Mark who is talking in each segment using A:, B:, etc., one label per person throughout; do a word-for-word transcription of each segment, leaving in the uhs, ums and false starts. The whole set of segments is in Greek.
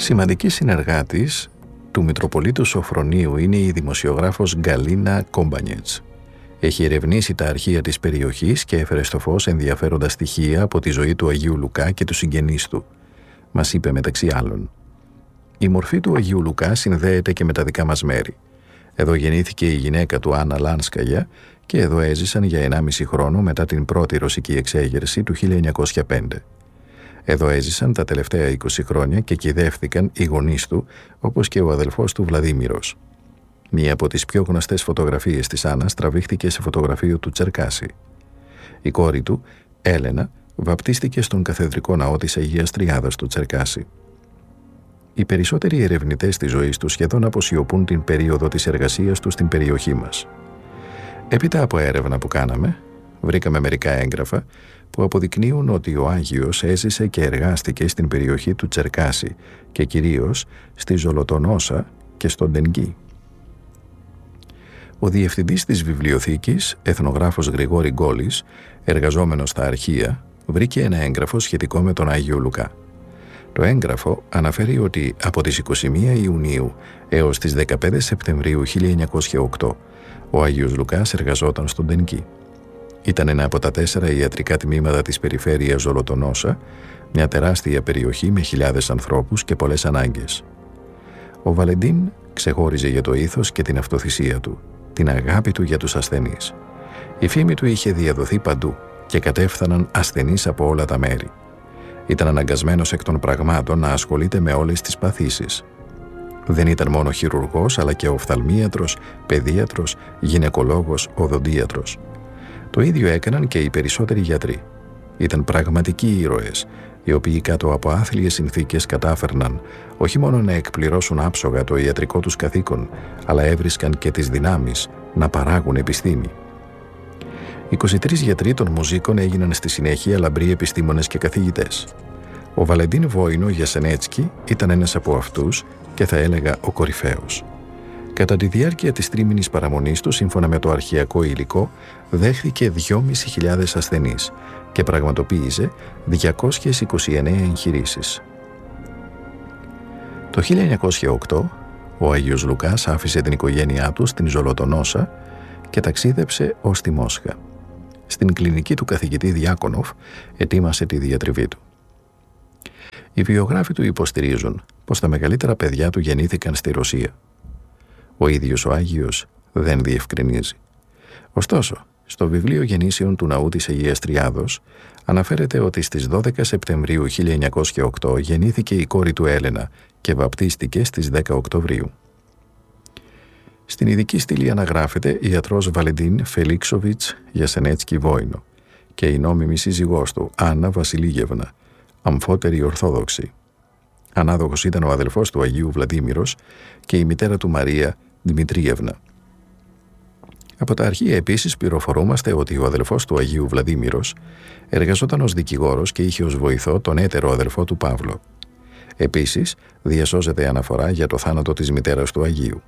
A: Σημαντική συνεργάτης του Μητροπολίτου Σοφρονίου είναι η δημοσιογράφος Γκαλίνα Κόμπανιετς. Έχει ερευνήσει τα αρχεία της περιοχής και έφερε στο φως ενδιαφέροντα στοιχεία από τη ζωή του Αγίου Λουκά και του συγγενείς του. Μας είπε μεταξύ άλλων: «Η μορφή του Αγίου Λουκά συνδέεται και με τα δικά μας μέρη. Εδώ γεννήθηκε η γυναίκα του Άννα Λάνσκαγια και εδώ έζησαν για ενάμιση χρόνο μετά την πρώτη ρωσική εξέγερση του χίλια εννιακόσια πέντε. Εδώ έζησαν τα τελευταία είκοσι χρόνια και κυδεύθηκαν οι γονείς του, όπως και ο αδελφός του Βλαδίμηρος». Μία από τις πιο γνωστές φωτογραφίες της Άννας τραβήχτηκε σε φωτογραφείο του Τσερκάση. Η κόρη του, Έλενα, βαπτίστηκε στον καθεδρικό ναό της Αγίας Τριάδας του Τσερκάση. Οι περισσότεροι ερευνητές της ζωής του σχεδόν αποσιωπούν την περίοδο της εργασίας του στην περιοχή μας. Έπειτα από έρευνα που κάναμε, βρήκαμε μερικά έγγραφα που αποδεικνύουν ότι ο Άγιος έζησε και εργάστηκε στην περιοχή του Τσερκάση και κυρίως στη Ζολοτονόσα και στον Τενγκί. Ο διευθυντής της βιβλιοθήκης, εθνογράφος Γρηγόρη Γκόλης, εργαζόμενος στα αρχεία, βρήκε ένα έγγραφο σχετικό με τον Άγιο Λουκά. Το έγγραφο αναφέρει ότι από τις είκοσι μία Ιουνίου έως τις δεκαπέντε Σεπτεμβρίου χίλια εννιακόσια οκτώ ο Άγιος Λουκάς εργαζόταν στον Τενγκί. Ήταν ένα από τα τέσσερα ιατρικά τμήματα της περιφέρειας Ζολοτονόσα, μια τεράστια περιοχή με χιλιάδες ανθρώπους και πολλές ανάγκες. Ο Βαλεντίν ξεχώριζε για το ήθος και την αυτοθυσία του, την αγάπη του για τους ασθενείς. Η φήμη του είχε διαδοθεί παντού και κατέφθαναν ασθενείς από όλα τα μέρη. Ήταν αναγκασμένος εκ των πραγμάτων να ασχολείται με όλες τις παθήσεις. Δεν ήταν μόνο χειρουργός, αλλά και οφθαλμίατρος, παιδίατρος, γυναικολόγος, οδοντίατρος. Το ίδιο έκαναν και οι περισσότεροι γιατροί. Ήταν πραγματικοί ήρωες, οι οποίοι κάτω από άθλιες συνθήκες κατάφερναν όχι μόνο να εκπληρώσουν άψογα το ιατρικό τους καθήκον, αλλά έβρισκαν και τις δυνάμεις να παράγουν επιστήμη. είκοσι τρεις γιατροί των μουζίκων έγιναν στη συνέχεια λαμπροί επιστήμονες και καθηγητές. Ο Βαλεντίν Βόινο Γιασενέτσκι ήταν ένας από αυτούς και θα έλεγα ο κορυφαίος. Κατά τη διάρκεια της τρίμηνης παραμονής του, σύμφωνα με το αρχαιακό υλικό, δέχθηκε δυόμισι χιλιάδες ασθενείς και πραγματοποίησε διακόσιες είκοσι εννέα εγχειρήσεις. Το χίλια εννιακόσια οκτώ, ο Άγιος Λουκάς άφησε την οικογένειά του στην Ζολοτονόσα και ταξίδεψε ως τη Μόσχα. Στην κλινική του καθηγητή Διάκονοφ ετοίμασε τη διατριβή του. Οι βιογράφοι του υποστηρίζουν πως τα μεγαλύτερα παιδιά του γεννήθηκαν στη Ρωσία. Ο ίδιος ο Άγιος δεν διευκρινίζει. Ωστόσο, στο βιβλίο γεννήσεων του Ναού της Αγίας Τριάδος αναφέρεται ότι στις δώδεκα Σεπτεμβρίου χίλια εννιακόσια οκτώ γεννήθηκε η κόρη του Έλενα και βαπτίστηκε στις δέκα Οκτωβρίου. Στην ειδική στήλη αναγράφεται ιατρός Βαλεντίν Φελίξοβιτς Γιασενέτσκι Βόινο και η νόμιμη σύζυγός του Άννα Βασιλίγευνα, αμφότερη Ορθόδοξη. Ανάδοχος ήταν ο αδελφός του Αγίου Βλαδίμηρος και η μητέρα του Μαρία Δημητρίευνα. Από τα αρχεία επίσης πληροφορούμαστε ότι ο αδελφός του Αγίου Βλαδίμηρος εργαζόταν ως δικηγόρος και είχε ως βοηθό τον έτερο αδελφό του Παύλο. Επίσης διασώζεται αναφορά για το θάνατο της μητέρας του Αγίου.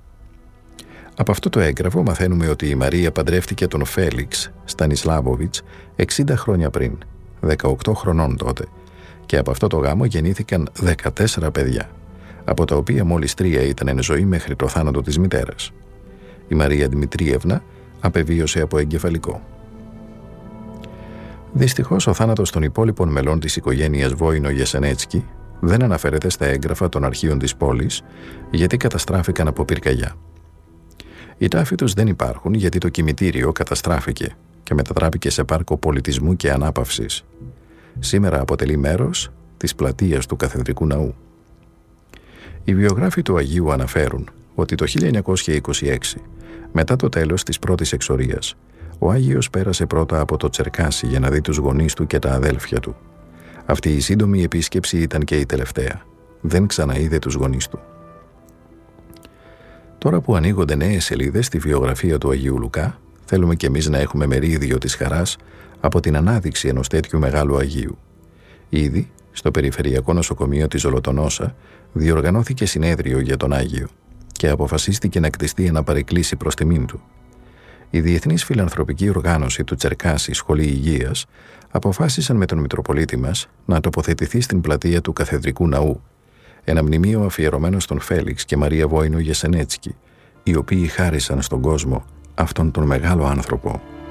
A: Από αυτό το έγγραφο μαθαίνουμε ότι η Μαρία παντρεύτηκε τον Φέλιξ Στανισλάβοβιτς εξήντα χρόνια πριν, δεκαοκτώ χρονών τότε, και από αυτό το γάμο γεννήθηκαν δεκατέσσερα παιδιά, από τα οποία μόλις τρία ήταν εν ζωή μέχρι το θάνατο της μητέρας. Η Μαρία Δημητρίευνα απεβίωσε από εγκεφαλικό. Δυστυχώς, ο θάνατος των υπόλοιπων μελών της οικογένειας Βόινο Γιασενέτσκι δεν αναφέρεται στα έγγραφα των αρχείων της πόλης, γιατί καταστράφηκαν από πυρκαγιά. Οι τάφοι τους δεν υπάρχουν γιατί το κημητήριο καταστράφηκε και μετατράπηκε σε πάρκο πολιτισμού και ανάπαυσης. Σήμερα αποτελεί μέρος της πλατείας του Καθεδρικού Ναού. Οι βιογράφοι του Αγίου αναφέρουν ότι το χίλια εννιακόσια είκοσι έξι, μετά το τέλος της πρώτης εξορίας, ο Άγιος πέρασε πρώτα από το Τσερκάσι για να δει τους γονείς του και τα αδέλφια του. Αυτή η σύντομη επίσκεψη ήταν και η τελευταία. Δεν ξαναείδε τους γονείς του. Τώρα που ανοίγονται νέες σελίδες στη βιογραφία του Αγίου Λουκά, θέλουμε κι εμείς να έχουμε μερίδιο της χαράς από την ανάδειξη ενός τέτοιου μεγάλου Αγίου. Ήδη, στο Περιφερειακό Νοσοκομείο της Ζολοτονόσα, διοργανώθηκε συνέδριο για τον Άγιο και αποφασίστηκε να κτιστεί ένα παρεκκλήσι προς τιμήν του. Η Διεθνής Φιλανθρωπική Οργάνωση του Τσερκάση Σχολή Υγείας αποφάσισαν με τον Μητροπολίτη μας να τοποθετηθεί στην πλατεία του Καθεδρικού Ναού, ένα μνημείο αφιερωμένο στον Φέλιξ και Μαρία Βόινο Γεσενέτσκι, οι οποίοι χάρισαν στον κόσμο αυτόν τον μεγάλο άνθρωπο.